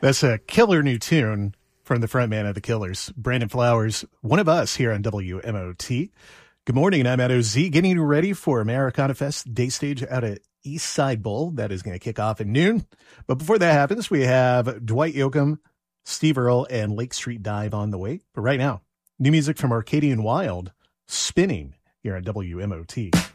That's a killer new tune from the frontman of the Killers, Brandon Flowers, one of us here on WMOT. Good morning, I'm at OZ, getting you ready for Americana Fest Day Stage out at East Side Bowl. That is going to kick off at noon. But before that happens, we have Dwight Yoakam, Steve Earle, and Lake Street Dive on the way. But right now, new music from Arcadian Wild, Spinning, here on WMOT.